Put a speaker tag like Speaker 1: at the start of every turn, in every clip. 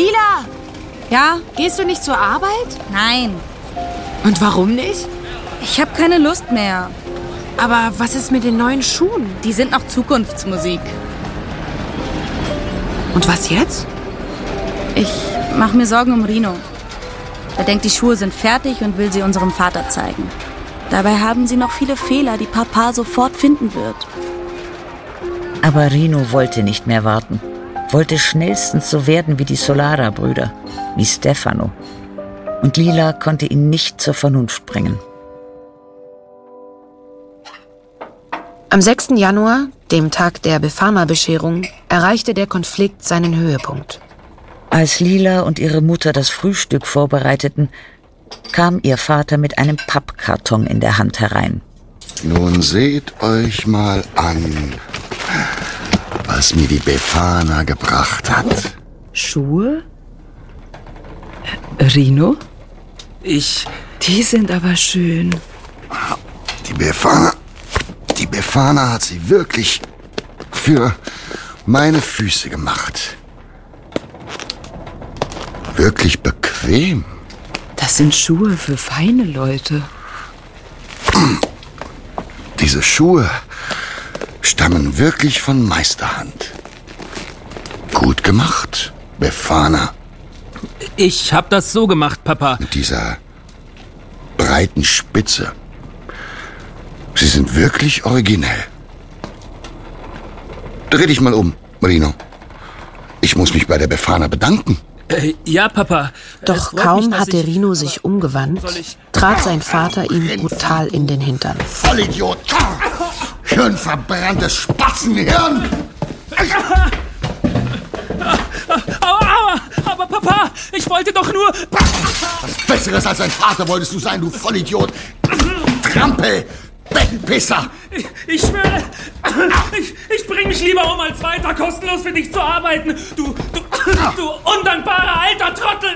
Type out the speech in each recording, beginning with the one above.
Speaker 1: Lila!
Speaker 2: Ja?
Speaker 1: Gehst du nicht zur Arbeit?
Speaker 2: Nein.
Speaker 1: Und warum nicht?
Speaker 2: Ich habe keine Lust mehr.
Speaker 1: Aber was ist mit den neuen Schuhen?
Speaker 2: Die sind noch Zukunftsmusik.
Speaker 1: Und was jetzt?
Speaker 2: Ich mache mir Sorgen um Rino. Er denkt, die Schuhe sind fertig und will sie unserem Vater zeigen. Dabei haben sie noch viele Fehler, die Papa sofort finden wird.
Speaker 3: Aber Rino wollte nicht mehr warten. Wollte schnellstens so werden wie die Solara-Brüder, wie Stefano. Und Lila konnte ihn nicht zur Vernunft bringen.
Speaker 4: Am 6. Januar, dem Tag der Befana-Bescherung, erreichte der Konflikt seinen Höhepunkt.
Speaker 3: Als Lila und ihre Mutter das Frühstück vorbereiteten, kam ihr Vater mit einem Pappkarton in der Hand herein.
Speaker 5: Nun seht euch mal an, was mir die Befana gebracht hat.
Speaker 6: Schuhe? Rino? Die sind aber schön.
Speaker 5: Die Befana hat sie wirklich für meine Füße gemacht. Wirklich bequem.
Speaker 6: Das sind Schuhe für feine Leute.
Speaker 5: Diese Schuhe stammen wirklich von Meisterhand. Gut gemacht, Befana.
Speaker 7: Ich hab das so gemacht, Papa.
Speaker 5: Mit dieser breiten Spitze. Sie sind wirklich originell. Dreh dich mal um, Rino. Ich muss mich bei der Befana bedanken.
Speaker 7: Ja, Papa.
Speaker 4: Doch kaum hatte Rino sich umgewandt, trat sein Vater ihm brutal in den Hintern.
Speaker 5: Vollidiot! Schön verbranntes Spatzenhirn!
Speaker 7: Aua, aber Papa, ich wollte doch nur...
Speaker 5: Was Besseres als ein Vater wolltest du sein, du Vollidiot! Trampel! Beckenpisser!
Speaker 7: Ich schwöre, ich bring mich lieber um, als weiter kostenlos für dich zu arbeiten. Du undankbarer alter Trottel!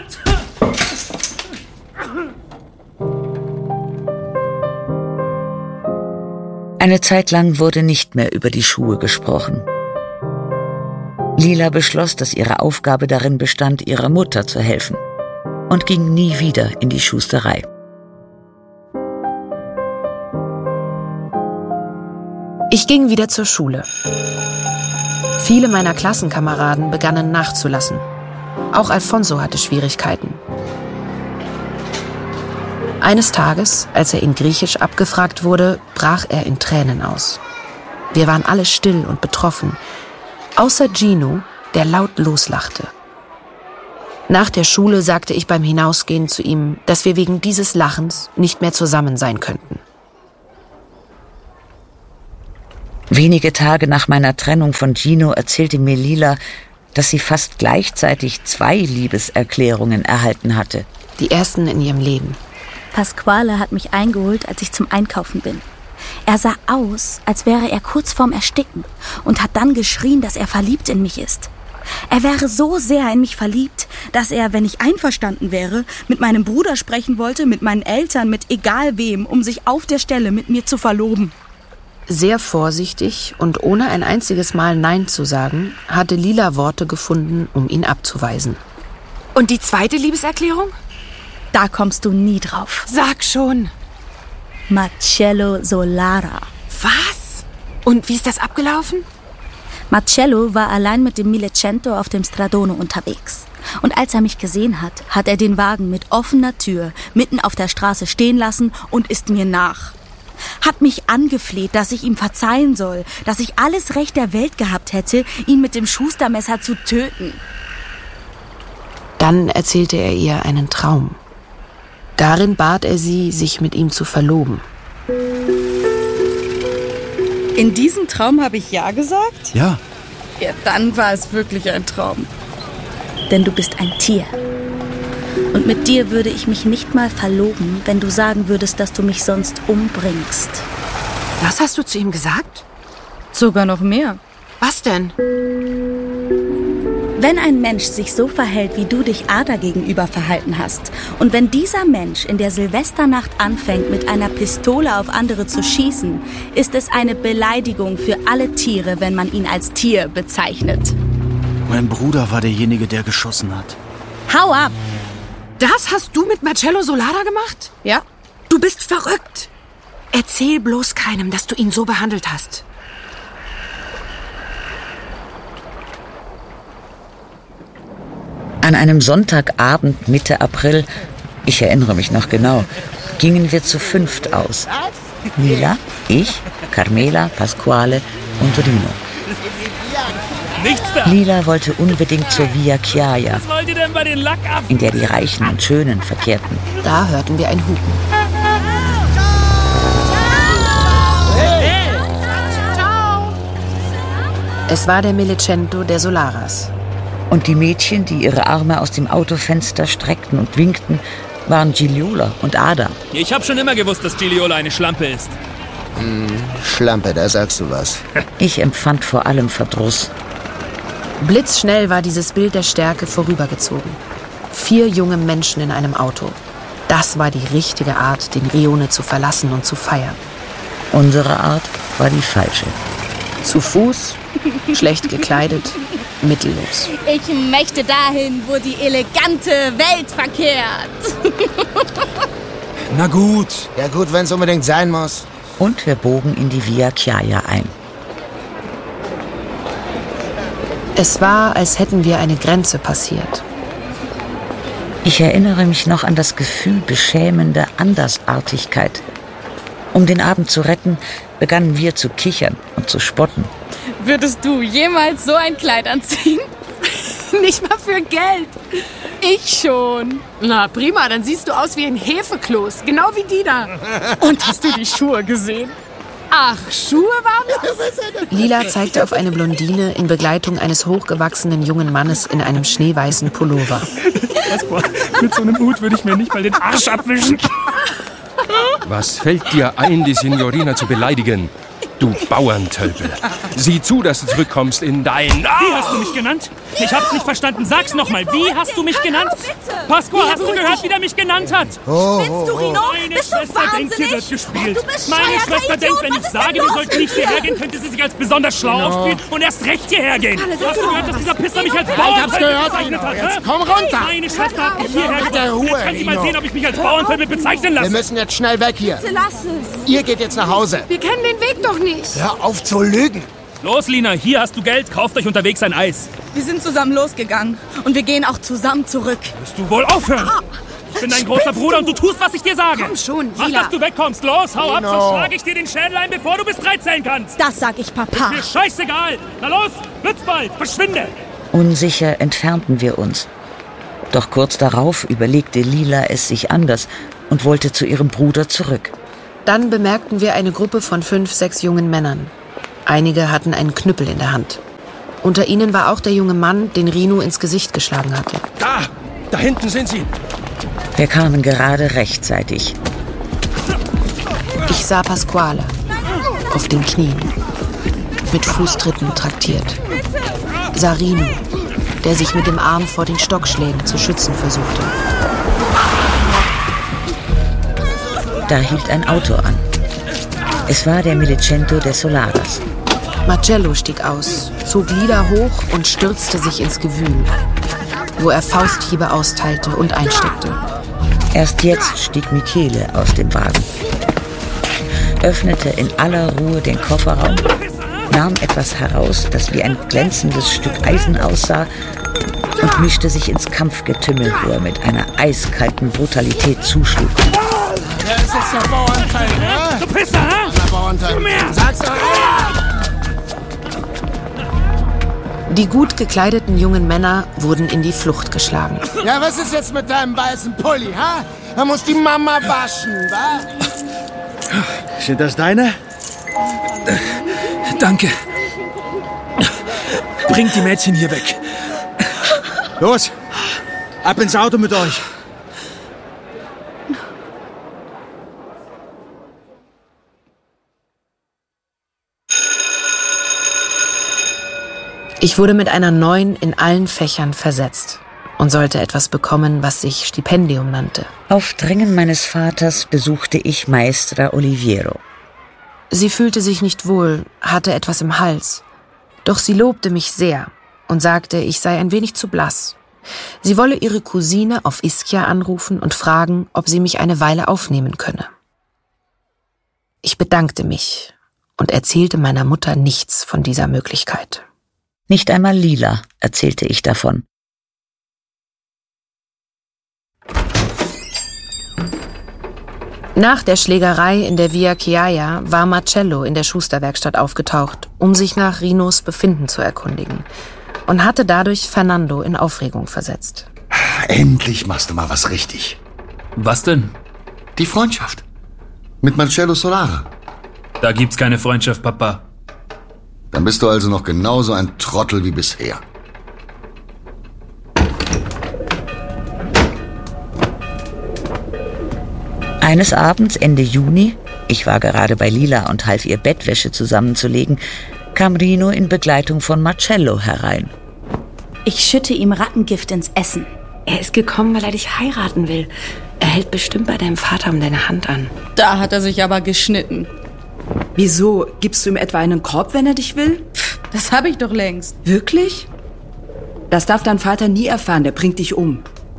Speaker 3: Eine Zeit lang wurde nicht mehr über die Schuhe gesprochen. Lila beschloss, dass ihre Aufgabe darin bestand, ihrer Mutter zu helfen, und ging nie wieder in die Schusterei.
Speaker 4: Ich ging wieder zur Schule. Viele meiner Klassenkameraden begannen nachzulassen. Auch Alfonso hatte Schwierigkeiten. Eines Tages, als er in Griechisch abgefragt wurde, brach er in Tränen aus. Wir waren alle still und betroffen, außer Gino, der laut loslachte. Nach der Schule sagte ich beim Hinausgehen zu ihm, dass wir wegen dieses Lachens nicht mehr zusammen sein könnten.
Speaker 3: Wenige Tage nach meiner Trennung von Gino erzählte mir Lila, dass sie fast gleichzeitig 2 Liebeserklärungen erhalten hatte.
Speaker 4: Die ersten in ihrem Leben.
Speaker 2: Pasquale hat mich eingeholt, als ich zum Einkaufen bin. Er sah aus, als wäre er kurz vorm Ersticken und hat dann geschrien, dass er verliebt in mich ist. Er wäre so sehr in mich verliebt, dass er, wenn ich einverstanden wäre, mit meinem Bruder sprechen wollte, mit meinen Eltern, mit egal wem, um sich auf der Stelle mit mir zu verloben.
Speaker 4: Sehr vorsichtig und ohne ein einziges Mal Nein zu sagen, hatte Lila Worte gefunden, um ihn abzuweisen.
Speaker 1: Und die zweite Liebeserklärung?
Speaker 2: Da kommst du nie drauf.
Speaker 1: Sag schon.
Speaker 2: Marcello Solara.
Speaker 1: Was? Und wie ist das abgelaufen?
Speaker 2: Marcello war allein mit dem Millecento auf dem Stradone unterwegs. Und als er mich gesehen hat, hat er den Wagen mit offener Tür mitten auf der Straße stehen lassen und ist mir nach. Hat mich angefleht, dass ich ihm verzeihen soll, dass ich alles Recht der Welt gehabt hätte, ihn mit dem Schustermesser zu töten.
Speaker 4: Dann erzählte er ihr einen Traum. Darin bat er sie, sich mit ihm zu verloben.
Speaker 2: In diesem Traum habe ich Ja gesagt?
Speaker 7: Ja.
Speaker 2: Ja, dann war es wirklich ein Traum. Denn du bist ein Tier. Und mit dir würde ich mich nicht mal verloben, wenn du sagen würdest, dass du mich sonst umbringst.
Speaker 1: Das hast du zu ihm gesagt?
Speaker 2: Sogar noch mehr.
Speaker 1: Was denn?
Speaker 2: Wenn ein Mensch sich so verhält, wie du dich Ada gegenüber verhalten hast, und wenn dieser Mensch in der Silvesternacht anfängt, mit einer Pistole auf andere zu schießen, ist es eine Beleidigung für alle Tiere, wenn man ihn als Tier bezeichnet.
Speaker 8: Mein Bruder war derjenige, der geschossen hat.
Speaker 2: Hau ab!
Speaker 1: Das hast du mit Marcello Solara gemacht?
Speaker 2: Ja?
Speaker 1: Du bist verrückt. Erzähl bloß keinem, dass du ihn so behandelt hast.
Speaker 3: An einem Sonntagabend Mitte April, ich erinnere mich noch genau, gingen wir zu 5 aus. Lila, ich, Carmela, Pasquale und Rino.
Speaker 7: Nichts da.
Speaker 3: Lila wollte unbedingt zur Via Chiaia,
Speaker 7: Was wollt ihr denn bei den Lackaffen?
Speaker 3: in der die Reichen und Schönen verkehrten.
Speaker 4: Da hörten wir ein Hupen. Es war der Millicento der Solaras.
Speaker 3: Und die Mädchen, die ihre Arme aus dem Autofenster streckten und winkten, waren Gigliola und Ada.
Speaker 7: Ich habe schon immer gewusst, dass Gigliola eine Schlampe ist.
Speaker 5: Schlampe, da sagst du was.
Speaker 3: Ich empfand vor allem Verdruss.
Speaker 4: Blitzschnell war dieses Bild der Stärke vorübergezogen. 4 junge Menschen in einem Auto. Das war die richtige Art, den Rione zu verlassen und zu feiern.
Speaker 3: Unsere Art war die falsche.
Speaker 4: Zu Fuß, schlecht gekleidet, mittellos.
Speaker 2: Ich möchte dahin, wo die elegante Welt verkehrt.
Speaker 7: Na gut.
Speaker 5: Ja gut, wenn es unbedingt sein muss.
Speaker 3: Und wir bogen in die Via Chiaia ein.
Speaker 4: Es war, als hätten wir eine Grenze passiert.
Speaker 3: Ich erinnere mich noch an das Gefühl beschämender Andersartigkeit. Um den Abend zu retten, begannen wir zu kichern und zu spotten.
Speaker 2: Würdest du jemals so ein Kleid anziehen?
Speaker 1: Nicht mal für Geld.
Speaker 2: Ich schon.
Speaker 1: Na prima, dann siehst du aus wie ein Hefekloß. Genau wie die da.
Speaker 2: Und hast du die Schuhe gesehen?
Speaker 1: Ach, Schuhe waren das?
Speaker 4: Lila zeigte auf eine Blondine in Begleitung eines hochgewachsenen jungen Mannes in einem schneeweißen Pullover.
Speaker 7: Mit so einem Hut würde ich mir nicht mal den Arsch abwischen.
Speaker 8: Was fällt dir ein, die Signorina zu beleidigen? Du Bauerntölpel. Sieh zu, dass du zurückkommst in dein...
Speaker 7: Wie hast du mich genannt? Ich hab's nicht verstanden. Sag's nochmal. Wie hast du mich genannt? Pasqua, hast du gehört, wie der mich genannt hat?
Speaker 2: Spinnst du, Rino?
Speaker 7: Meine
Speaker 2: Bist du
Speaker 7: Schwester denkt, hier
Speaker 2: wahnsinnig?
Speaker 7: wird gespielt.
Speaker 2: Du bescheuerter
Speaker 7: Meine Schwester
Speaker 2: Idiot,
Speaker 7: denkt, wenn
Speaker 2: was
Speaker 7: ich
Speaker 2: ist
Speaker 7: sage,
Speaker 2: denn
Speaker 7: wir
Speaker 2: los
Speaker 7: sollten nicht
Speaker 2: mit dir?
Speaker 7: hierher gehen, könnte sie sich als besonders schlau aufspielen und erst recht hierher gehen. Hast du gehört, dass dieser Pisser mich als Bauerntölpel bezeichnet hat?
Speaker 5: Jetzt komm runter.
Speaker 7: Meine Schwester hat mich hierher
Speaker 5: Mit der
Speaker 7: gebracht.
Speaker 5: Ruhe,
Speaker 7: Jetzt kann sie mal
Speaker 5: Rino.
Speaker 7: sehen, ob ich mich als Bauerntölpel bezeichnen
Speaker 5: Wir
Speaker 7: lasse.
Speaker 5: müssen jetzt schnell weg hier.
Speaker 2: Lass es.
Speaker 5: Ihr geht jetzt nach Hause.
Speaker 1: Wir kennen den Weg doch nicht.
Speaker 5: Hör auf zu lügen.
Speaker 7: Los, Lina, hier hast du Geld. Kauft euch unterwegs ein Eis.
Speaker 2: Wir sind zusammen losgegangen und wir gehen auch zusammen zurück.
Speaker 7: Wirst du wohl aufhören? Ich bin dein großer Bruder und du tust, was ich dir sage.
Speaker 1: Komm schon,
Speaker 7: Mach,
Speaker 1: Lila.
Speaker 7: dass du wegkommst. Los, hau ab,
Speaker 5: Rino.
Speaker 7: sonst schlage ich dir den Schädel ein, bevor du bis 3 zählen kannst.
Speaker 2: Das sag ich Papa.
Speaker 7: Mir scheißegal. Na los, Blitzball, verschwinde.
Speaker 3: Unsicher entfernten wir uns. Doch kurz darauf überlegte Lila es sich anders und wollte zu ihrem Bruder zurück.
Speaker 4: Dann bemerkten wir eine Gruppe von 5, 6 jungen Männern. Einige hatten einen Knüppel in der Hand. Unter ihnen war auch der junge Mann, den Rino ins Gesicht geschlagen hatte.
Speaker 8: Da hinten sind sie.
Speaker 3: Wir kamen gerade rechtzeitig.
Speaker 4: Ich sah Pasquale auf den Knien, mit Fußtritten traktiert. Sah Rino, der sich mit dem Arm vor den Stockschlägen zu schützen versuchte.
Speaker 3: Da hielt ein Auto an. Es war der Millicento der Solaras.
Speaker 4: Marcello stieg aus, zog Lila hoch und stürzte sich ins Gewühl, wo er Fausthiebe austeilte und einsteckte.
Speaker 3: Erst jetzt stieg Michele aus dem Wagen, öffnete in aller Ruhe den Kofferraum, nahm etwas heraus, das wie ein glänzendes Stück Eisen aussah, und mischte sich ins Kampfgetümmel, wo er mit einer eiskalten Brutalität zuschlug.
Speaker 5: Wer ist jetzt der Bauernteil, ne?
Speaker 7: Du Pisser, hä?
Speaker 5: Der Bauernteil.
Speaker 7: Komm her.
Speaker 5: Sag's doch.
Speaker 4: Die gut gekleideten jungen Männer wurden in die Flucht geschlagen.
Speaker 5: Ja, was ist jetzt mit deinem weißen Pulli, ha? Da muss die Mama waschen, wa?
Speaker 9: Sind das deine?
Speaker 7: Danke. Bringt die Mädchen hier weg.
Speaker 9: Los, ab ins Auto mit euch.
Speaker 4: Ich wurde mit einer 9 in allen Fächern versetzt und sollte etwas bekommen, was sich Stipendium nannte.
Speaker 3: Auf Drängen meines Vaters besuchte ich Maestra Oliviero.
Speaker 4: Sie fühlte sich nicht wohl, hatte etwas im Hals. Doch sie lobte mich sehr und sagte, ich sei ein wenig zu blass. Sie wolle ihre Cousine auf Ischia anrufen und fragen, ob sie mich eine Weile aufnehmen könne. Ich bedankte mich und erzählte meiner Mutter nichts von dieser Möglichkeit.
Speaker 3: Nicht einmal Lila erzählte ich davon.
Speaker 4: Nach der Schlägerei in der Via Chiaia war Marcello in der Schusterwerkstatt aufgetaucht, um sich nach Rinos Befinden zu erkundigen, und hatte dadurch Fernando in Aufregung versetzt.
Speaker 5: Endlich machst du mal was richtig.
Speaker 7: Was denn?
Speaker 5: Die Freundschaft. Mit Marcello Solara.
Speaker 7: Da gibt's keine Freundschaft, Papa.
Speaker 5: Dann bist du also noch genauso ein Trottel wie bisher.
Speaker 3: Eines Abends Ende Juni, ich war gerade bei Lila und half ihr Bettwäsche zusammenzulegen, kam Rino in Begleitung von Marcello herein.
Speaker 2: Ich schütte ihm Rattengift ins Essen.
Speaker 10: Er ist gekommen, weil er dich heiraten will. Er hält bestimmt bei deinem Vater um deine Hand an.
Speaker 2: Da hat er sich aber geschnitten.
Speaker 6: Wieso? Gibst du ihm etwa einen Korb, wenn er dich will?
Speaker 2: Das habe ich doch längst.
Speaker 6: Wirklich? Das darf dein Vater nie erfahren, der bringt dich um.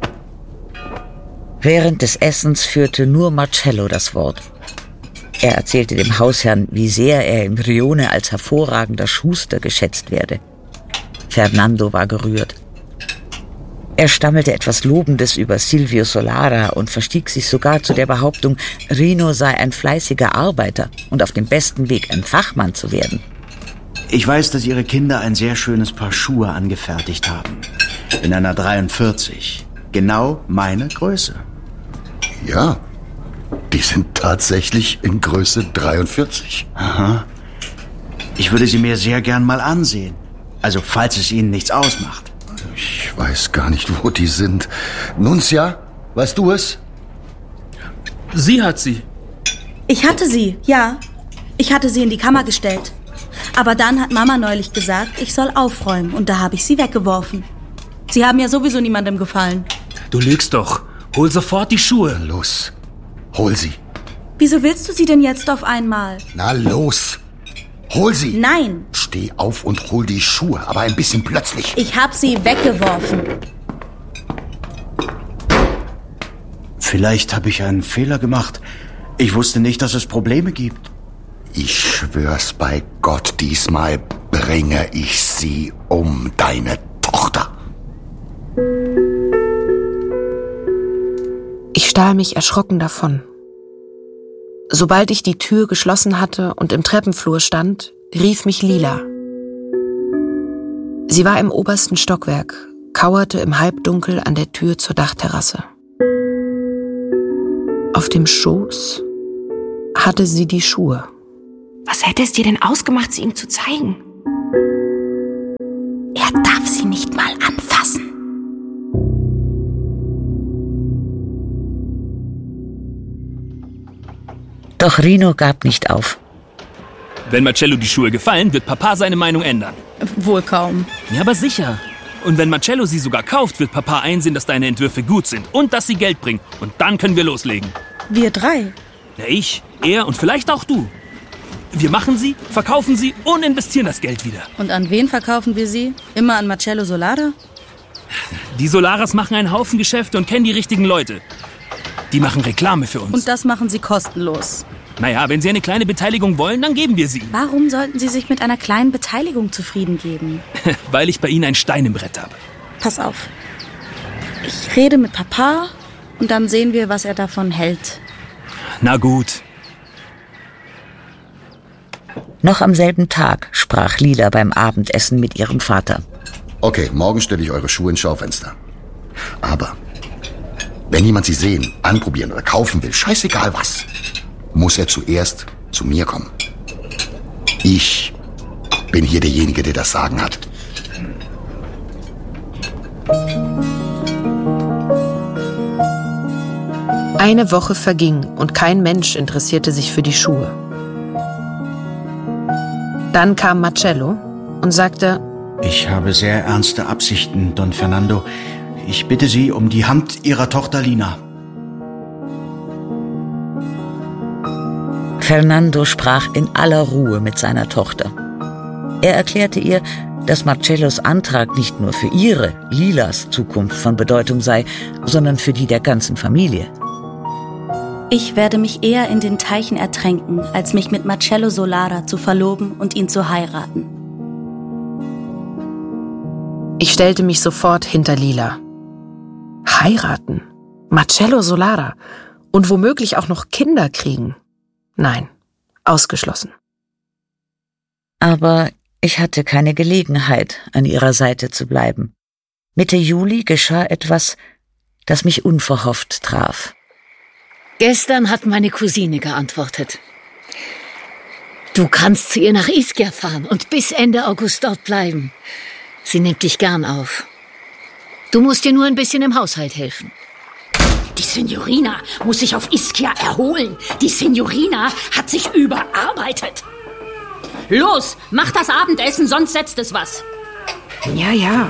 Speaker 3: Während des Essens führte nur Marcello das Wort. Er erzählte dem Hausherrn, wie sehr er in Rione als hervorragender Schuster geschätzt werde. Fernando war gerührt. Er stammelte etwas Lobendes über Silvio Solara und verstieg sich sogar zu der Behauptung, Rino sei ein fleißiger Arbeiter und auf dem besten Weg, ein Fachmann zu werden.
Speaker 11: Ich weiß, dass Ihre Kinder ein sehr schönes Paar Schuhe angefertigt haben. In einer 43. Genau meine Größe.
Speaker 5: Ja, die sind tatsächlich in Größe 43.
Speaker 11: Aha. Ich würde sie mir sehr gern mal ansehen. Also, falls es Ihnen nichts ausmacht.
Speaker 5: Ich weiß gar nicht, wo die sind. Nunzia, weißt du es?
Speaker 7: Sie hat sie.
Speaker 2: Ich hatte sie, ja. Ich hatte sie in die Kammer gestellt. Aber dann hat Mama neulich gesagt, ich soll aufräumen. Und da habe ich sie weggeworfen. Sie haben ja sowieso niemandem gefallen.
Speaker 7: Du lügst doch. Hol sofort die Schuhe.
Speaker 5: Los, hol sie.
Speaker 2: Wieso willst du sie denn jetzt auf einmal?
Speaker 5: Na los, hol sie.
Speaker 2: Nein.
Speaker 5: Steh auf und hol die Schuhe, aber ein bisschen plötzlich.
Speaker 2: Ich habe sie weggeworfen.
Speaker 11: Vielleicht habe ich einen Fehler gemacht. Ich wusste nicht, dass es Probleme gibt.
Speaker 5: Ich schwör's bei Gott, diesmal bringe ich sie um, deine Tochter.
Speaker 4: Ich stahl mich erschrocken davon. Sobald ich die Tür geschlossen hatte und im Treppenflur stand, rief mich Lila. Sie war im obersten Stockwerk, kauerte im Halbdunkel an der Tür zur Dachterrasse. Auf dem Schoß hatte sie die Schuhe.
Speaker 10: Was hätte es dir denn ausgemacht, sie ihm zu zeigen?
Speaker 2: Er darf sie nicht mal anfassen.
Speaker 3: Doch Rino gab nicht auf.
Speaker 7: Wenn Marcello die Schuhe gefallen, wird Papa seine Meinung ändern.
Speaker 2: Wohl kaum.
Speaker 7: Ja, aber sicher. Und wenn Marcello sie sogar kauft, wird Papa einsehen, dass deine Entwürfe gut sind und dass sie Geld bringen. Und dann können wir loslegen.
Speaker 2: Wir drei?
Speaker 7: Ja, ich, er und vielleicht auch du. Wir machen sie, verkaufen sie und investieren das Geld wieder.
Speaker 2: Und an wen verkaufen wir sie? Immer an Marcello Solara?
Speaker 7: Die Solaras machen einen Haufen Geschäfte und kennen die richtigen Leute. Die machen Reklame für uns.
Speaker 2: Und das machen sie kostenlos.
Speaker 7: Naja, wenn sie eine kleine Beteiligung wollen, dann geben wir sie.
Speaker 2: Warum sollten sie sich mit einer kleinen Beteiligung zufrieden geben?
Speaker 7: Weil ich bei ihnen ein Stein im Brett habe.
Speaker 2: Pass auf. Ich rede mit Papa und dann sehen wir, was er davon hält.
Speaker 7: Na gut.
Speaker 3: Noch am selben Tag sprach Lila beim Abendessen mit ihrem Vater.
Speaker 5: Okay, morgen stelle ich eure Schuhe ins Schaufenster. Aber wenn jemand sie sehen, anprobieren oder kaufen will, scheißegal was, muss er zuerst zu mir kommen. Ich bin hier derjenige, der das Sagen hat.
Speaker 4: Eine Woche verging und kein Mensch interessierte sich für die Schuhe. Dann kam Marcello und sagte:
Speaker 11: Ich habe sehr ernste Absichten, Don Fernando. Ich bitte Sie um die Hand Ihrer Tochter Lina.
Speaker 3: Fernando sprach in aller Ruhe mit seiner Tochter. Er erklärte ihr, dass Marcellos Antrag nicht nur für ihre, Lilas, Zukunft von Bedeutung sei, sondern für die der ganzen Familie.
Speaker 2: Ich werde mich eher in den Teichen ertränken, als mich mit Marcello Solara zu verloben und ihn zu heiraten.
Speaker 4: Ich stellte mich sofort hinter Lila. Heiraten? Marcello Solara? Und womöglich auch noch Kinder kriegen? Nein, ausgeschlossen.
Speaker 3: Aber ich hatte keine Gelegenheit, an ihrer Seite zu bleiben. Mitte Juli geschah etwas, das mich unverhofft traf.
Speaker 12: Gestern hat meine Cousine geantwortet. Du kannst zu ihr nach Ischia fahren und bis Ende August dort bleiben. Sie nimmt dich gern auf. Du musst dir nur ein bisschen im Haushalt helfen.
Speaker 1: Die Signorina muss sich auf Ischia erholen. Die Signorina hat sich überarbeitet. Los, mach das Abendessen, sonst setzt es was.
Speaker 4: Ja, ja.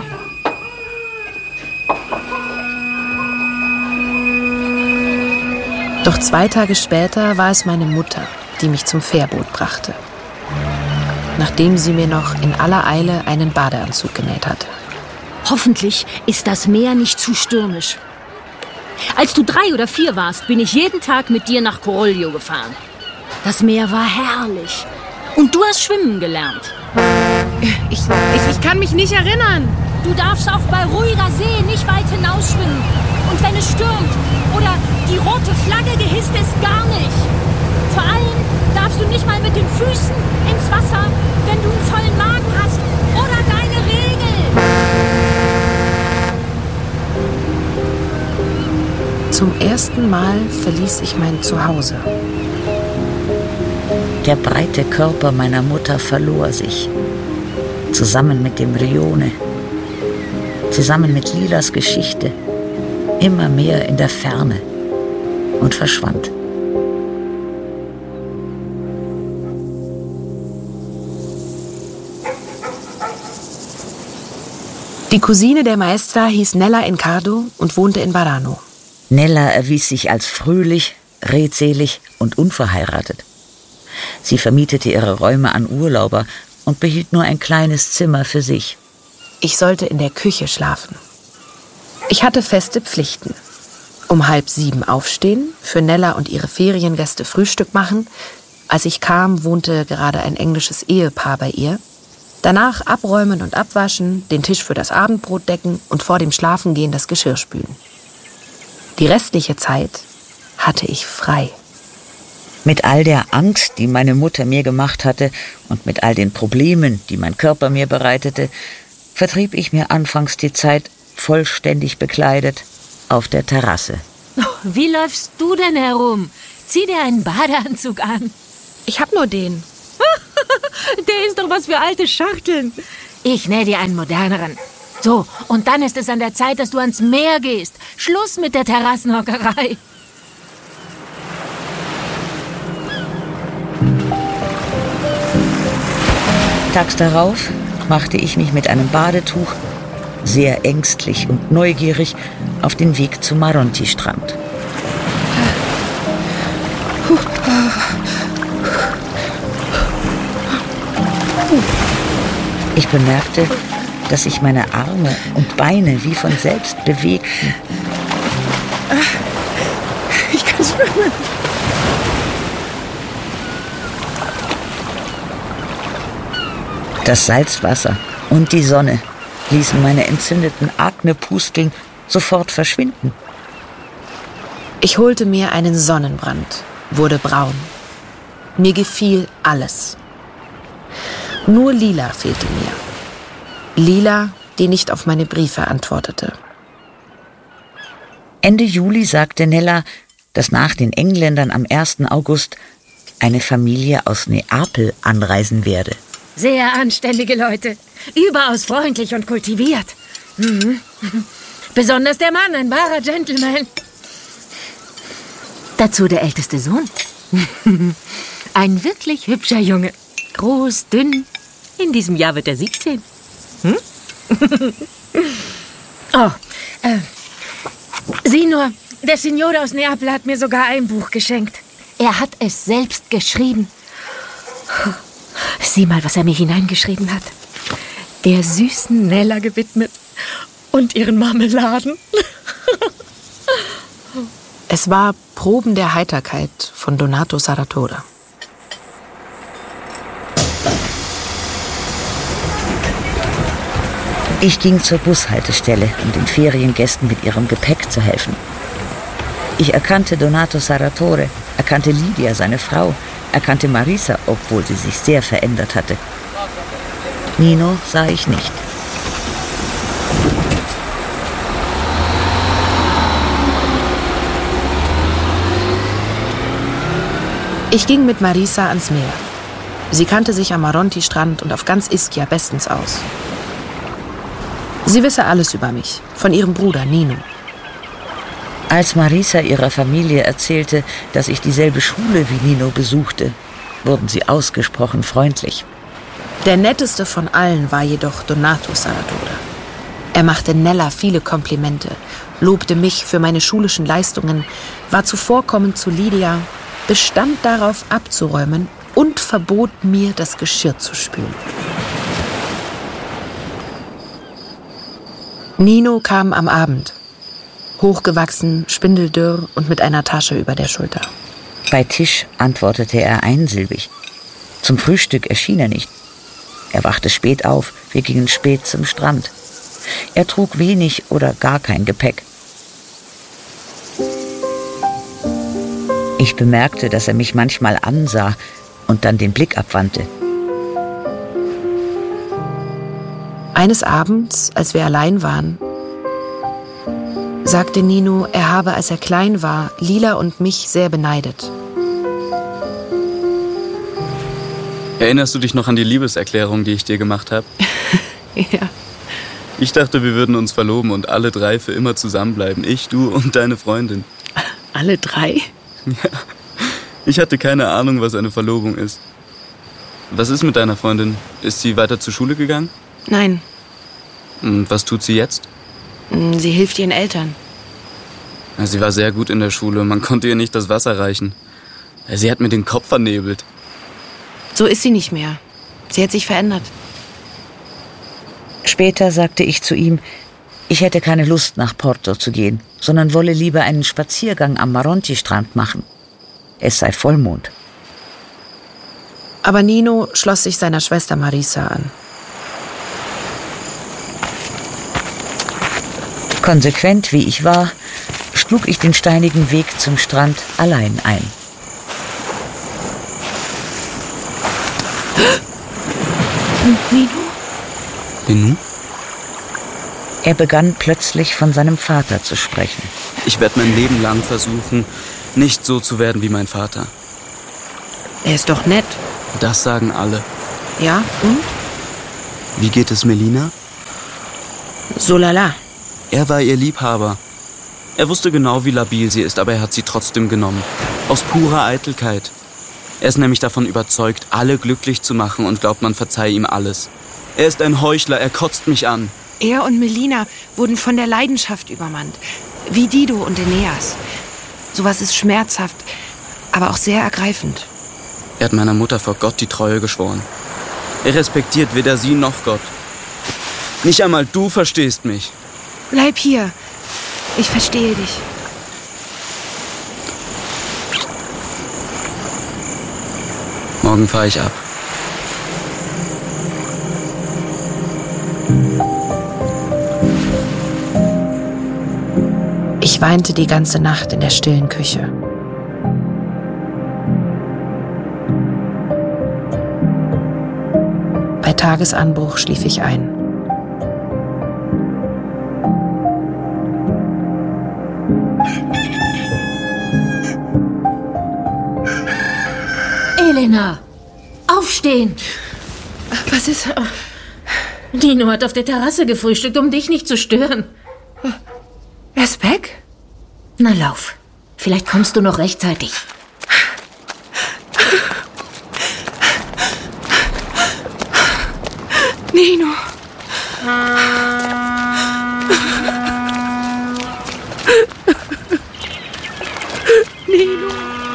Speaker 4: Doch 2 Tage später war es meine Mutter, die mich zum Fährboot brachte. Nachdem sie mir noch in aller Eile einen Badeanzug genäht hatte.
Speaker 1: Hoffentlich ist das Meer nicht zu stürmisch. Als du 3 oder 4 warst, bin ich jeden Tag mit dir nach Coroglio gefahren. Das Meer war herrlich. Und du hast schwimmen gelernt.
Speaker 13: Ich kann mich nicht erinnern.
Speaker 1: Du darfst auch bei ruhiger See nicht weit hinausschwimmen. Und wenn es stürmt oder die rote Flagge gehisst ist, gar nicht. Vor allem darfst du nicht mal mit den Füßen ins Wasser, wenn du einen vollen Magen hast. Oder deine Regel.
Speaker 4: Zum ersten Mal verließ ich mein Zuhause.
Speaker 3: Der breite Körper meiner Mutter verlor sich. Zusammen mit dem Rione. Zusammen mit Lilas Geschichte. Immer mehr in der Ferne. Und verschwand.
Speaker 4: Die Cousine der Maestra hieß Nella Encardo und wohnte in Varano.
Speaker 3: Nella erwies sich als fröhlich, redselig und unverheiratet. Sie vermietete ihre Räume an Urlauber und behielt nur ein kleines Zimmer für sich.
Speaker 4: Ich sollte in der Küche schlafen. Ich hatte feste Pflichten. Um 6:30 aufstehen, für Nella und ihre Feriengäste Frühstück machen. Als ich kam, wohnte gerade ein englisches Ehepaar bei ihr. Danach abräumen und abwaschen, den Tisch für das Abendbrot decken und vor dem Schlafengehen das Geschirr spülen. Die restliche Zeit hatte ich frei.
Speaker 3: Mit all der Angst, die meine Mutter mir gemacht hatte und mit all den Problemen, die mein Körper mir bereitete, vertrieb ich mir anfangs die Zeit vollständig bekleidet auf der Terrasse.
Speaker 12: Wie läufst du denn herum? Zieh dir einen Badeanzug an.
Speaker 13: Ich hab nur den.
Speaker 12: Der ist doch was für alte Schachteln. Ich nähe dir einen moderneren. So, und dann ist es an der Zeit, dass du ans Meer gehst. Schluss mit der Terrassenhockerei.
Speaker 3: Tags darauf machte ich mich mit einem Badetuch, sehr ängstlich und neugierig, auf den Weg zum Maronti-Strand. Ich bemerkte, dass sich meine Arme und Beine wie von selbst bewegten.
Speaker 13: Ich kann schwimmen.
Speaker 3: Das Salzwasser und die Sonne ließen meine entzündeten Aknepusteln sofort verschwinden.
Speaker 4: Ich holte mir einen Sonnenbrand, wurde braun. Mir gefiel alles. Nur Lila fehlte mir. Lila, die nicht auf meine Briefe antwortete.
Speaker 3: Ende Juli sagte Nella, dass nach den Engländern am 1. August eine Familie aus Neapel anreisen werde.
Speaker 12: Sehr anständige Leute. Überaus freundlich und kultiviert. Mhm. Besonders der Mann, ein wahrer Gentleman. Dazu der älteste Sohn. Ein wirklich hübscher Junge. Groß, dünn. In diesem Jahr wird er 17. Hm? Sieh nur, der Signore aus Neapel hat mir sogar ein Buch geschenkt. Er hat es selbst geschrieben. Sieh mal, was er mir hineingeschrieben hat.
Speaker 10: der süßen Nella gewidmet und ihren Marmeladen.
Speaker 4: Es war Proben der Heiterkeit von Donato Sarratore.
Speaker 3: Ich ging zur Bushaltestelle, um den Feriengästen mit ihrem Gepäck zu helfen. Ich erkannte Donato Sarratore, erkannte Lydia, seine Frau, erkannte Marisa, obwohl sie sich sehr verändert hatte. Nino sah ich nicht.
Speaker 4: Ich ging mit Marisa ans Meer. Sie kannte sich am Maronti-Strand und auf ganz Ischia bestens aus. Sie wisse alles über mich, von ihrem Bruder Nino.
Speaker 3: Als Marisa ihrer Familie erzählte, dass ich dieselbe Schule wie Nino besuchte, wurden sie ausgesprochen freundlich.
Speaker 4: Der netteste von allen war jedoch Donato Sarratore. Er machte Nella viele Komplimente, lobte mich für meine schulischen Leistungen, war zuvorkommend zu Lydia, bestand darauf abzuräumen und verbot mir, das Geschirr zu spülen. Nino kam am Abend, hochgewachsen, spindeldürr und mit einer Tasche über der Schulter.
Speaker 3: Bei Tisch antwortete er einsilbig. Zum Frühstück erschien er nicht. Er wachte spät auf, wir gingen spät zum Strand. Er trug wenig oder gar kein Gepäck. Ich bemerkte, dass er mich manchmal ansah und dann den Blick abwandte.
Speaker 4: Eines Abends, als wir allein waren, sagte Nino, er habe, als er klein war, Lila und mich sehr beneidet.
Speaker 14: Erinnerst du dich noch an die Liebeserklärung, die ich dir gemacht habe?
Speaker 4: Ja.
Speaker 14: Ich dachte, wir würden uns verloben und alle drei für immer zusammenbleiben. Ich, du und deine Freundin.
Speaker 10: Alle drei?
Speaker 14: Ja. Ich hatte keine Ahnung, was eine Verlobung ist. Was ist mit deiner Freundin? Ist sie weiter zur Schule gegangen?
Speaker 10: Nein.
Speaker 14: Und was tut sie jetzt?
Speaker 10: Sie hilft ihren Eltern.
Speaker 14: Sie war sehr gut in der Schule. Man konnte ihr nicht das Wasser reichen. Sie hat mir den Kopf vernebelt.
Speaker 10: So ist sie nicht mehr. Sie hat sich verändert.
Speaker 3: Später sagte ich zu ihm, ich hätte keine Lust, nach Porto zu gehen, sondern wolle lieber einen Spaziergang am Maronti-Strand machen. Es sei Vollmond.
Speaker 4: Aber Nino schloss sich seiner Schwester Marisa an.
Speaker 3: Konsequent wie ich war, schlug ich den steinigen Weg zum Strand allein ein.
Speaker 10: Nino?
Speaker 14: Nino?
Speaker 3: Er begann plötzlich von seinem Vater zu sprechen.
Speaker 14: Ich werde mein Leben lang versuchen, nicht so zu werden wie mein Vater.
Speaker 10: Er ist doch nett.
Speaker 14: Das sagen alle.
Speaker 10: Ja, und?
Speaker 14: Wie geht es Melina?
Speaker 10: So lala.
Speaker 14: Er war ihr Liebhaber. Er wusste genau, wie labil sie ist, aber er hat sie trotzdem genommen. Aus purer Eitelkeit. Er ist nämlich davon überzeugt, alle glücklich zu machen und glaubt, man verzeihe ihm alles. Er ist ein Heuchler, er kotzt mich an.
Speaker 10: Er und Melina wurden von der Leidenschaft übermannt. Wie Dido und Aeneas. Sowas ist schmerzhaft, aber auch sehr ergreifend.
Speaker 14: Er hat meiner Mutter vor Gott die Treue geschworen. Er respektiert weder sie noch Gott. Nicht einmal du verstehst mich.
Speaker 10: Bleib hier. Ich verstehe dich.
Speaker 14: Morgen fahre ich ab.
Speaker 4: Ich weinte die ganze Nacht in der stillen Küche. Bei Tagesanbruch schlief ich ein.
Speaker 12: Elena, aufstehen!
Speaker 10: Was ist...
Speaker 12: Nino hat auf der Terrasse gefrühstückt, um dich nicht zu stören.
Speaker 10: Er ist weg?
Speaker 12: Na lauf, vielleicht kommst du noch rechtzeitig.
Speaker 10: Nino.